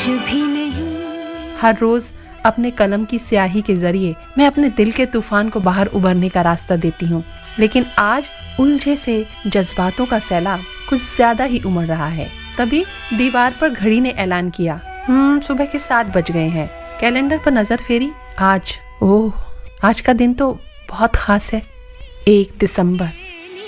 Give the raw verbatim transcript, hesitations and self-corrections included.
भी नहीं। हर रोज अपने कलम की स्याही के जरिए मैं अपने दिल के तूफान को बाहर उभरने का रास्ता देती हूँ, लेकिन आज उलझे से जज्बातों का सैलाब कुछ ज्यादा ही उमड़ रहा है। तभी दीवार पर घड़ी ने ऐलान किया, हम्म सुबह के सात बज गए हैं। कैलेंडर पर नजर फेरी, आज ओह आज का दिन तो बहुत खास है, एक दिसंबर।